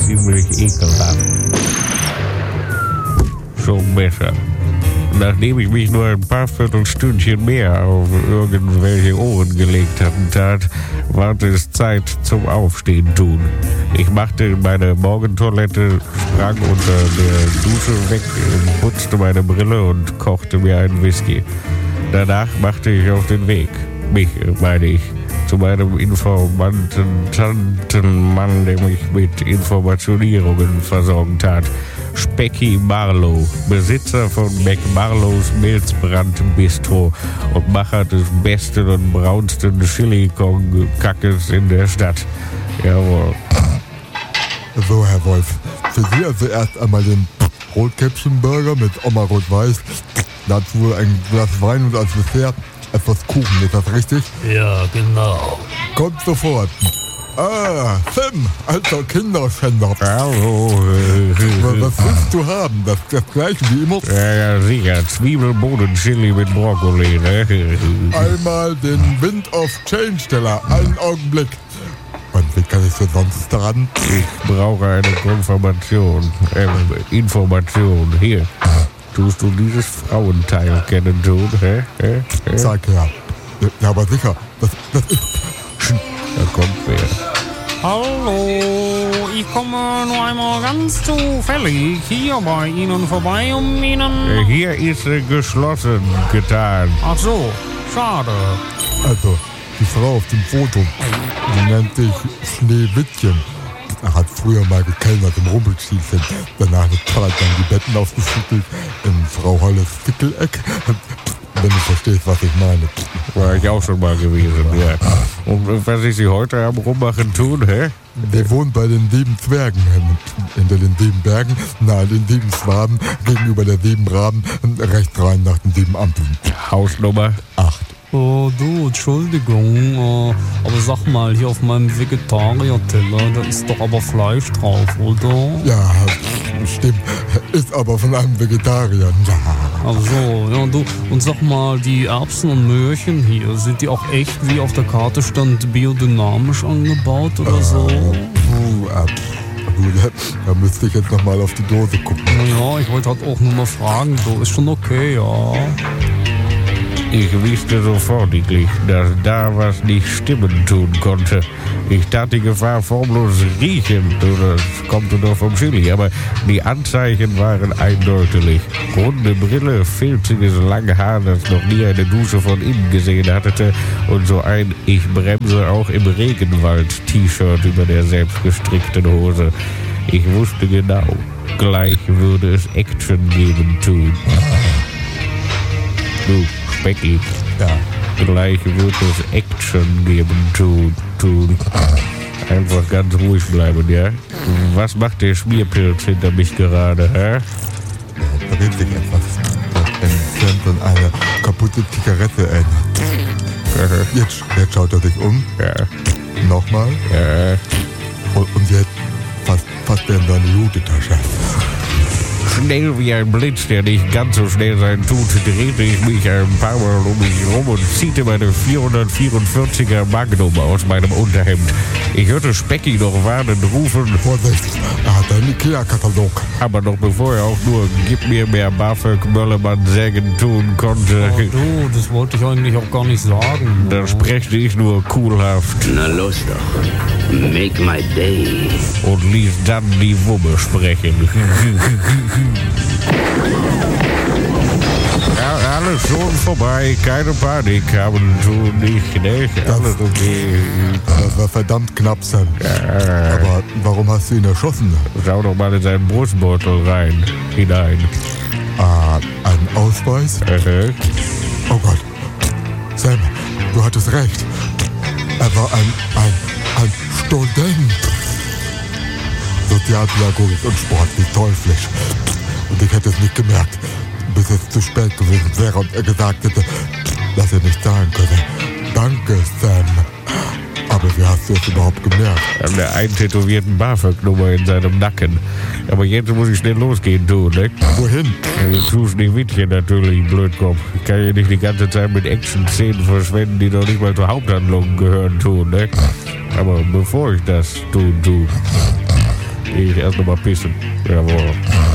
ziemlich ekelhaft. Schon besser. Nachdem ich mich nur ein paar Viertelstündchen mehr auf irgendwelche Ohren gelegt hatte, war es Zeit zum Aufstehen tun. Ich machte meine Morgentoilette, sprang unter der Dusche weg, putzte meine Brille und kochte mir einen Whisky. Danach machte ich auf den Weg. Mich, meine ich, zu meinem Informanten-Tantenmann, der mich mit Informationierungen versorgt hat. Specky Marlow, Besitzer von McMarlows Milzbrand Bistro und Macher des besten und braunsten Chili-Kong-Kackes in der Stadt. Jawohl. So, Herr Wolf, für Sie also erst einmal den Rotkäppchen-Burger mit Oma Rot-Weiß, dazu ein Glas Wein und als Dessert etwas Kuchen, ist das richtig? Ja, genau. Kommt sofort. Ah, Sam, alter Kinderschänder. Hallo. Was willst du haben? Das gleiche wie immer? Ja, sicher. Zwiebelbohnen-Chili mit Brokkoli, ne? Einmal den Wind of Change-Teller. Einen Augenblick. Und wie kann ich so sonst dran? Ich brauche eine Information. Hier. Tust du dieses Frauenteil kennen, tun? Sag her. Ja, aber sicher. Das ist... Da kommt wer. Hallo, ich komme nur einmal ganz zufällig hier bei Ihnen vorbei, um Ihnen... Hier ist geschlossen getan. Ach so, schade. Also, die Frau auf dem Foto, die nennt sich Schneewittchen. Er hat früher mal gekellnert im Rumpelstilzchen. Danach wird dann die Betten aufgeschüttelt in Frau Holles Fickeleck. Wenn du verstehst, was ich meine. War ich auch schon mal gewesen, ja. Und was ist sie heute am Rummachen tun, hä? Der wohnt bei den 7 Zwergen, hinter den 7 Bergen, nahe den 7 Schwaben, gegenüber der 7 Raben, rechts rein nach den 7 Ampeln. Hausnummer 8. Oh, du, Entschuldigung, aber sag mal, hier auf meinem Vegetarier-Teller, da ist doch aber Fleisch drauf, oder? Ja, stimmt. Ist aber von einem Vegetarier. Ach so, ja, du, und sag mal, die Erbsen und Möhrchen hier, sind die auch echt, wie auf der Karte stand, biodynamisch angebaut oder so? Da müsste ich jetzt nochmal auf die Dose gucken. Naja, ich wollte halt auch nur mal fragen, so, ist schon okay, ja. Ich wusste sofortiglich, dass da was nicht stimmen tun konnte. Ich tat die Gefahr formlos riechen, das kommt nur vom Chili, aber die Anzeichen waren eindeutig. Runde Brille, filziges Langhaar, das noch nie eine Dusche von innen gesehen hatte und so ein Ich bremse auch im Regenwald-T-Shirt über der selbstgestrickten Hose. Ich wusste genau, gleich würde es Action geben tun. Du, Specky. Ja. Gleich wird es Action geben tun. Einfach ganz ruhig bleiben, ja? Was macht der Schmierpilz hinter mich gerade, hä? Da dreht sich etwas. Entfernt dann eine kaputte Zigarette ein. Jetzt schaut er sich um. Ja. Nochmal. Ja. Und jetzt fasst er in seine Jutetasche. Schnell wie ein Blitz, der nicht ganz so schnell sein tut, drehte ich mich ein paar Mal um mich rum und ziehte meine 444er Magnum aus meinem Unterhemd. Ich hörte Specky noch warnend rufen: Vorsicht, er hat einen Ikea-Katalog. Aber noch bevor er auch nur Gib mir mehr BAföG Möllermann sägen tun konnte, Oh, du, das wollte ich eigentlich auch gar nicht sagen. da sprechte ich nur coolhaft Na los doch. Make my day. und ließ dann die Wumme sprechen. Ja, alles schon vorbei, keine Panik haben tun nicht, ne? Alles okay. Das war verdammt knapp, Sam. Aber warum hast du ihn erschossen? Schau doch mal in seinen Brustbeutel hinein. Ein Ausweis? Oh Gott. Sam, du hattest recht. Er war ein Student. Sozialpädagogik und Sport wie teuflisch. Und ich hätte es nicht gemerkt, bis es zu spät gewesen wäre und er gesagt hätte, dass er nicht zahlen könne. Danke, Sam. Aber wie hast du es überhaupt gemerkt? An der eintätowierten BAföG-Nummer in seinem Nacken. Aber jetzt muss ich schnell losgehen, du, ne? Wohin? Du tust nicht Wittchen natürlich, Blödkopf. Ich kann ja nicht die ganze Zeit mit Action-Szenen verschwenden, die noch nicht mal zur Haupthandlung gehören, tun, ne? Aber bevor ich das tue, Ich erst noch mal pissen. Jawohl.